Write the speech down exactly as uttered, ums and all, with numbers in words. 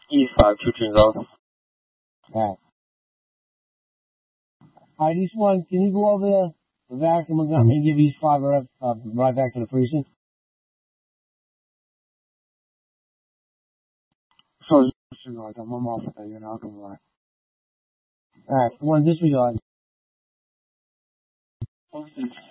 E five, two Tango. Alright. Alright, East one, can you go over the, the vacuum? I'm going to give East five a uh, right back to the precinct. So, disregard, I'm off with that, you're not gonna lie. Alright, one disregard. Okay.